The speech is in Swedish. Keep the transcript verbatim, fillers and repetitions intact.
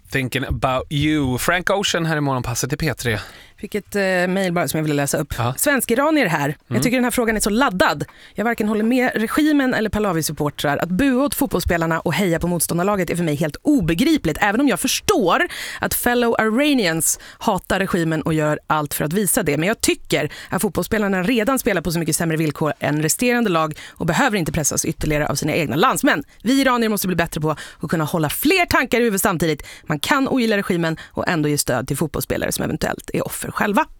Thinking about you. Frank Ocean här i Morgonpasset i P tre. Fick ett eh, mejl bara som jag ville läsa upp. Ja. Svensk-iranier här. Mm. Jag tycker den här frågan är så laddad. Jag varken håller med regimen eller Pahlavi-supportrar. Att bua åt fotbollsspelarna och heja på motståndarlaget är för mig helt obegripligt. Även om jag förstår att fellow Iranians hatar regimen och gör allt för att visa det. Men jag tycker att fotbollsspelarna redan spelar på så mycket sämre villkor än resterande lag och behöver inte pressas ytterligare av sina egna landsmän. Vi iranier måste bli bättre på att kunna hålla fler tankar i huvudet samtidigt. Man kan ogilla regimen och ändå ge stöd till fotbollsspelare som eventuellt är offer själva.